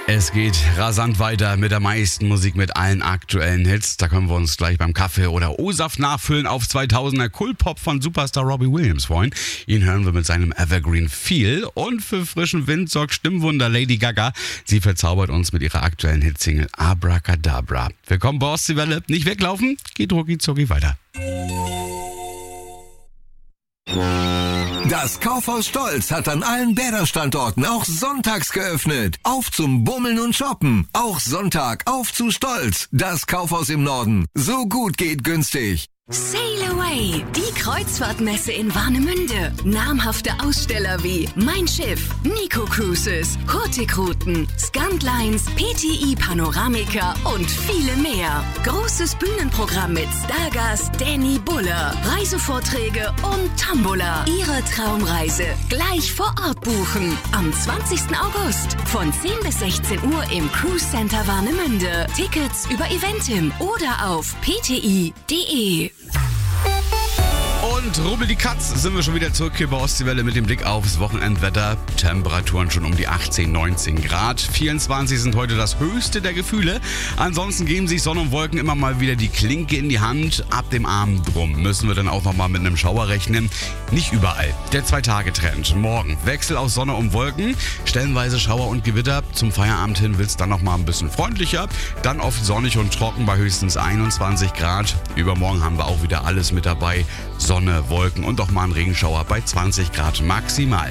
Es geht rasant weiter mit der meisten Musik, mit allen aktuellen Hits. Da können wir uns gleich beim Kaffee oder O-Saft nachfüllen auf 2000er Kultpop von Superstar Robbie Williams freuen. Ihn hören wir mit seinem Evergreen Feel. Und für frischen Wind sorgt Stimmwunder Lady Gaga. Sie verzaubert uns mit ihrer aktuellen Hitsingle Abracadabra. Willkommen bei Ostseewelle. Nicht weglaufen, geht rucki zucki weiter. Das Kaufhaus Stolz hat an allen Bäder-Standorten auch sonntags geöffnet. Auf zum Bummeln und Shoppen. Auch Sonntag auf zu Stolz. Das Kaufhaus im Norden. So gut geht günstig. Sail Away, die Kreuzfahrtmesse in Warnemünde. Namhafte Aussteller wie Mein Schiff, Nico Cruises, Hurtigruten, Scantlines, PTI Panoramica und viele mehr. Großes Bühnenprogramm mit Stargast Danny Buller, Reisevorträge und Tombola. Ihre Traumreise gleich vor Ort buchen. Am 20. August von 10 bis 16 Uhr im Cruise Center Warnemünde. Tickets über Eventim oder auf pti.de. Und Rubbel die Katz, sind wir schon wieder zurück hier bei Ostseewelle mit dem Blick aufs Wochenendwetter. Temperaturen schon um die 18, 19 Grad. 24 sind heute das höchste der Gefühle. Ansonsten geben sich Sonne und Wolken immer mal wieder die Klinke in die Hand. Ab dem Abend rum müssen wir dann auch nochmal mit einem Schauer rechnen. Nicht überall. Der 2-Tage-Trend. Morgen Wechsel aus Sonne und Wolken. Stellenweise Schauer und Gewitter. Zum Feierabend hin wird es dann nochmal ein bisschen freundlicher. Dann oft sonnig und trocken bei höchstens 21 Grad. Übermorgen haben wir auch wieder alles mit dabei. Sonne, Wolken und auch mal ein Regenschauer bei 20 Grad maximal.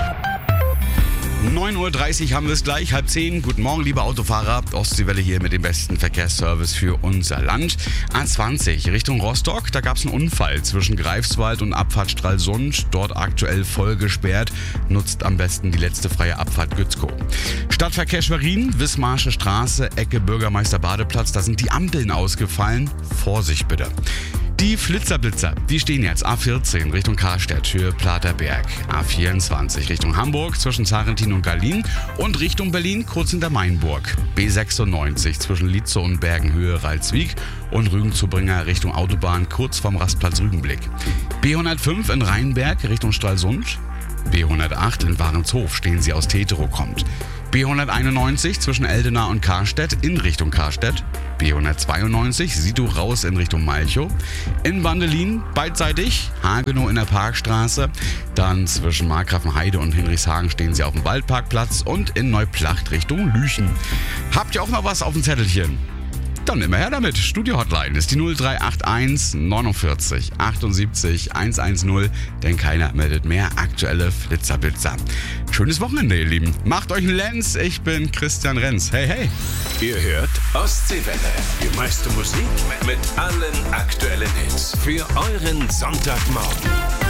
9.30 Uhr haben wir es gleich, 9:30. Guten Morgen, liebe Autofahrer. Ostseewelle hier mit dem besten Verkehrsservice für unser Land. A20 Richtung Rostock, da gab es einen Unfall zwischen Greifswald und Abfahrt Stralsund. Dort aktuell voll gesperrt. Nutzt am besten die letzte freie Abfahrt Gützkow. Stadtverkehr Schwerin, Wismarsche Straße, Ecke Bürgermeister Badeplatz. Da sind die Ampeln ausgefallen. Vorsicht bitte. Die Flitzerblitzer, die stehen jetzt A14 Richtung Karstedt für Platerberg, A24 Richtung Hamburg zwischen Zarentin und Gallin und Richtung Berlin kurz hinter Mainburg, B96 zwischen Lietzow und Bergenhöhe Ralswiek und Rügen-Zubringer Richtung Autobahn kurz vorm Rastplatz Rügenblick, B105 in Rheinberg Richtung Stralsund, B108 in Warenshof stehen sie aus Tetero kommt, B191 zwischen Eldena und Karstedt in Richtung Karstedt, B192 Situ raus in Richtung Malchow, in Bandelin beidseitig, Hagenow in der Parkstraße, dann zwischen Markgrafenheide und Hinrichshagen stehen sie auf dem Waldparkplatz und in Neuplacht Richtung Lüchen. Habt ihr auch noch was auf dem Zettelchen? Dann immer her damit. Studio-Hotline ist die 0381 49 78 110, denn keiner meldet mehr aktuelle Flitzerblitzer. Schönes Wochenende, ihr Lieben. Macht euch einen Lenz. Ich bin Christian Renz. Hey, hey. Ihr hört Ostseewelle. Die meiste Musik mit allen aktuellen Hits. Für euren Sonntagmorgen.